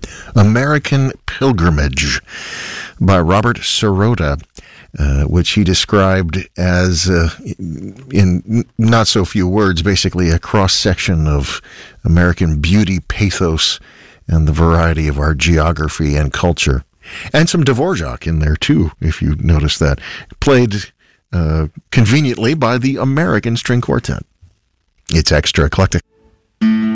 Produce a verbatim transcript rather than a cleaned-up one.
American Pilgrimage by Robert Sirota, uh, which he described as, uh, in not so few words, basically a cross-section of American beauty, pathos, and the variety of our geography and culture. And some Dvorak in there, too, if you notice that. Played uh, conveniently by the American String Quartet. It's extra eclectic.